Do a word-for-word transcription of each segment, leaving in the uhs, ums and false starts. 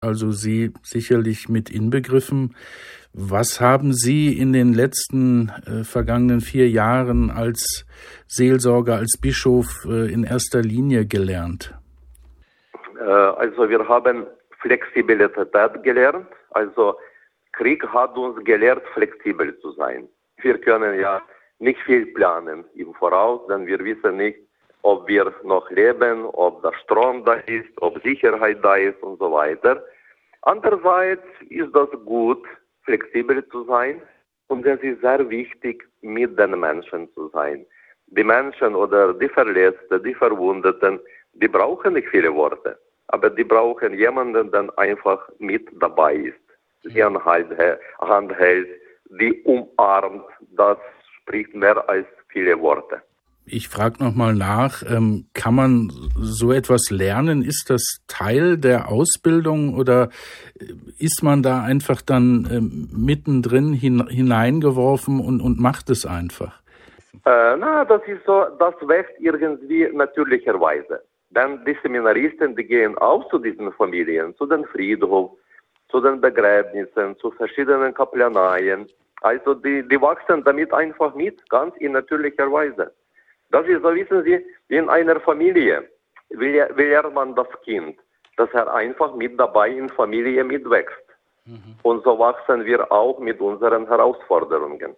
also Sie sicherlich mit inbegriffen. Was haben Sie in den letzten äh, vergangenen vier Jahren als Seelsorger, als Bischof äh, in erster Linie gelernt? Äh, also wir haben Flexibilität gelernt. Also Krieg hat uns gelehrt, flexibel zu sein. Wir können ja nicht viel planen im Voraus, denn wir wissen nicht, ob wir noch leben, ob der Strom da ist, ob Sicherheit da ist und so weiter. Andererseits ist das gut, flexibel zu sein, und es ist sehr wichtig, mit den Menschen zu sein. Die Menschen oder die Verletzten, die Verwundeten, die brauchen nicht viele Worte, aber die brauchen jemanden, der einfach mit dabei ist, die an Hand hält, die umarmt. Das spricht mehr als viele Worte. Ich frage nochmal nach, ähm, kann man so etwas lernen? Ist das Teil der Ausbildung oder ist man da einfach dann ähm, mittendrin hin, hineingeworfen und, und macht es einfach? Äh, na, das ist so, das wächst irgendwie natürlicherweise. Denn die Seminaristen, die gehen auch zu diesen Familien, zu den Friedhof, zu den Begräbnissen, zu verschiedenen Kaplaneien. Also die, die wachsen damit einfach mit, ganz in natürlicher Weise. Das ist so, wissen Sie, in einer Familie, wie, wie lernt man das Kind, dass er einfach mit dabei in Familie mitwächst. Mhm. Und so wachsen wir auch mit unseren Herausforderungen.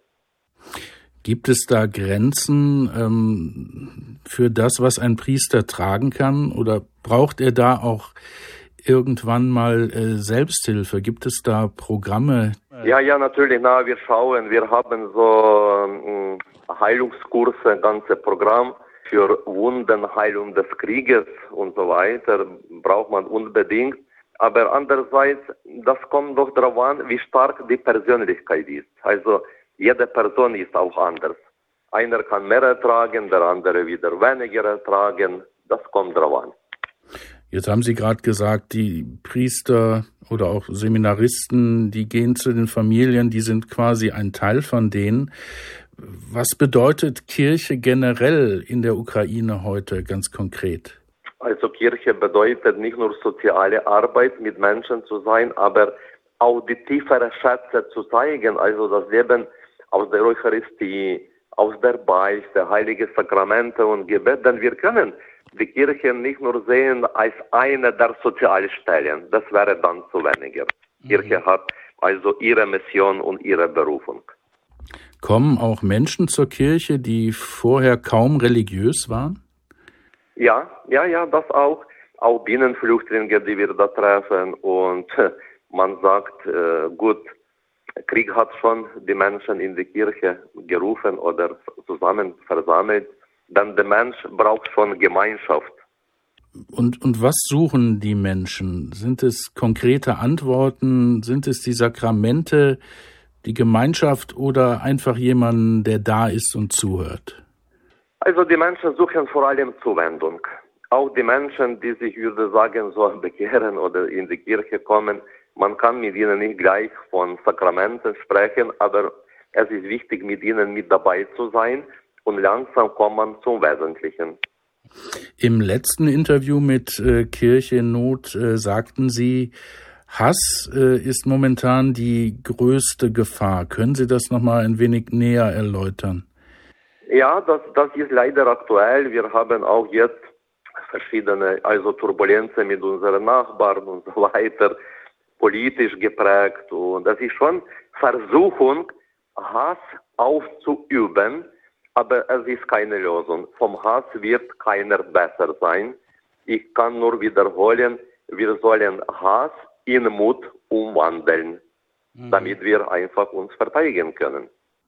Gibt es da Grenzen ähm, für das, was ein Priester tragen kann? Oder braucht er da auch irgendwann mal äh, Selbsthilfe? Gibt es da Programme? Ja, ja, natürlich. Na, wir schauen, wir haben so ähm, Heilungskurse, ganze Programm für Wundenheilung des Krieges und so weiter. Braucht man unbedingt. Aber andererseits, das kommt doch darauf an, wie stark die Persönlichkeit ist. Also jede Person ist auch anders. Einer kann mehr ertragen, der andere wieder weniger ertragen. Das kommt darauf an. Jetzt haben Sie gerade gesagt, die Priester oder auch Seminaristen, die gehen zu den Familien, die sind quasi ein Teil von denen. Was bedeutet Kirche generell in der Ukraine heute ganz konkret? Also Kirche bedeutet nicht nur soziale Arbeit, mit Menschen zu sein, aber auch die tieferen Schätze zu zeigen, also das Leben aus der Eucharistie, aus der Beichte, heilige Sakramente und Gebet, denn wir können die Kirche nicht nur sehen als eine der Sozialstellen, das wäre dann zu weniger. Mhm. Kirche hat also ihre Mission und ihre Berufung. Kommen auch Menschen zur Kirche, die vorher kaum religiös waren? Ja, ja, ja, das auch. Auch Binnenflüchtlinge, die wir da treffen. Und man sagt, äh, gut, Krieg hat schon die Menschen in die Kirche gerufen oder zusammen versammelt. Denn der Mensch braucht schon Gemeinschaft. Und, und was suchen die Menschen? Sind es konkrete Antworten? Sind es die Sakramente, die Gemeinschaft oder einfach jemanden, der da ist und zuhört? Also die Menschen suchen vor allem Zuwendung. Auch die Menschen, die sich, würde sagen, so bekehren oder in die Kirche kommen, man kann mit ihnen nicht gleich von Sakramenten sprechen, aber es ist wichtig, mit ihnen mit dabei zu sein. Und langsam kommt man zum Wesentlichen. Im letzten Interview mit äh, Kirche in Not äh, sagten Sie, Hass äh, ist momentan die größte Gefahr. Können Sie das nochmal ein wenig näher erläutern? Ja, das, das ist leider aktuell. Wir haben auch jetzt verschiedene also Turbulenzen mit unseren Nachbarn und so weiter, politisch geprägt. Und das ist schon Versuchung, Hass auszuüben. Aber es ist keine Lösung. Vom Hass wird keiner besser sein. Ich kann nur wiederholen, wir sollen Hass in Mut umwandeln, mhm. damit wir einfach uns verteidigen können.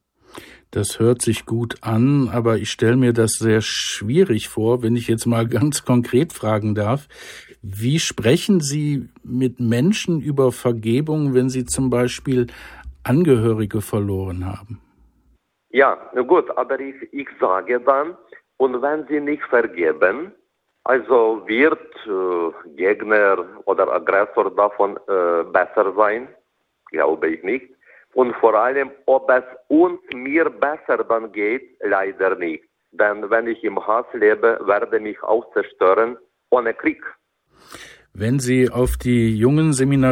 Das hört sich gut an, aber ich stelle mir das sehr schwierig vor, wenn ich jetzt mal ganz konkret fragen darf. Wie sprechen Sie mit Menschen über Vergebung, wenn sie zum Beispiel Angehörige verloren haben? Ja, gut, aber ich, ich sage dann, und wenn sie nicht vergeben, also wird äh, Gegner oder Aggressor davon äh, besser sein, glaube ich nicht. Und vor allem, ob es uns, mir besser dann geht, leider nicht. Denn wenn ich im Hass lebe, werde mich auch zerstören ohne Krieg. Wenn Sie auf die jungen Seminaristen